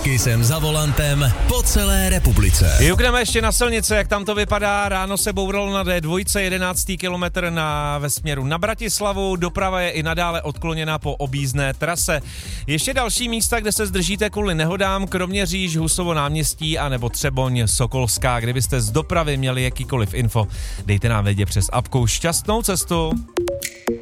Taky jsem za volantem po celé republice. Jukneme ještě na silnice, jak tam to vypadá. Ráno se bouralo na D2, 11. kilometr ve směru na Bratislavu. Doprava je i nadále odkloněna po objízdné trase. Ještě další místa, kde se zdržíte kvůli nehodám, Kroměříž, Husovo náměstí a nebo Třeboň, Sokolská. Kdybyste z dopravy měli jakýkoliv info, dejte nám vědět přes apku. Šťastnou cestu.